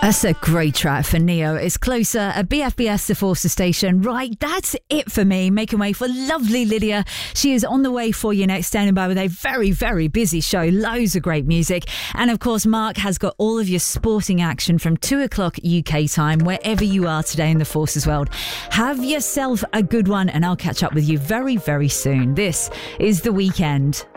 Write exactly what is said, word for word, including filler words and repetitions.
That's a great track for Neo. It's Closer at B F B S, the Forster station. Right, that's it for me. Making way for lovely Lydia. She is on the way for you next, standing by with a very, very busy show. Loads of great music. And of course, Mark has got all of your sporting action from two o'clock U K time, wherever you are today in the Forces world. Have yourself a good one, and I'll catch up with you very, very soon. This is The Weekend.